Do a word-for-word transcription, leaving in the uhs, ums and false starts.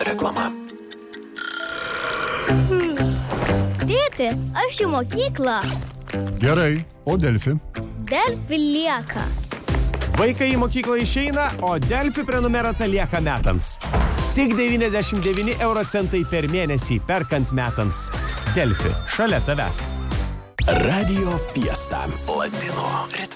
reklama. Tėti, aš į mokyklą. Gerai, o Delfi? Delfi lieka. Vaikai į mokyklą išeina, o Delfi prenumerata lieka metams. Tik devyniasdešimt devyni euro centai per mėnesį perkant metams. Delfi, šalia tavęs. Radio Fiesta. Latino